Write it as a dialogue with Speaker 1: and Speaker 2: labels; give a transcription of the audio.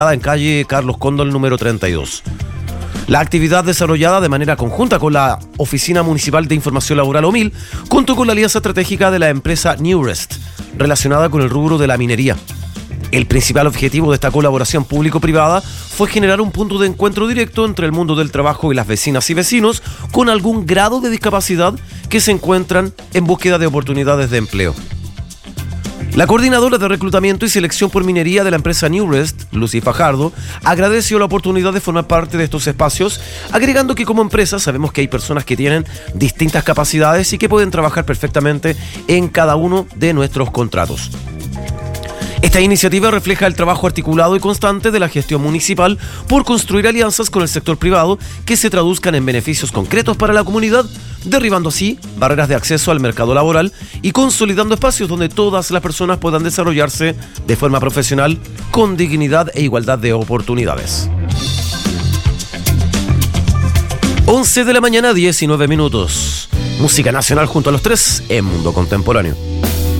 Speaker 1: en calle Carlos Cóndor, número 32. La actividad desarrollada de manera conjunta con la Oficina Municipal de Información Laboral OMIL contó con la alianza estratégica de la empresa Newrest, relacionada con el rubro de la minería. El principal objetivo de esta colaboración público-privada fue generar un punto de encuentro directo entre el mundo del trabajo y las vecinas y vecinos con algún grado de discapacidad que se encuentran en búsqueda de oportunidades de empleo. La coordinadora de reclutamiento y selección por minería de la empresa Newrest, Lucy Fajardo, agradeció la oportunidad de formar parte de estos espacios, agregando que como empresa sabemos que hay personas que tienen distintas capacidades y que pueden trabajar perfectamente en cada uno de nuestros contratos. Esta iniciativa refleja el trabajo articulado y constante de la gestión municipal por construir alianzas con el sector privado que se traduzcan en beneficios concretos para la comunidad, derribando así barreras de acceso al mercado laboral y consolidando espacios donde todas las personas puedan desarrollarse de forma profesional con dignidad e igualdad de oportunidades. 11 de la mañana, 19 minutos. Música nacional junto a los tres en Mundo Contemporáneo.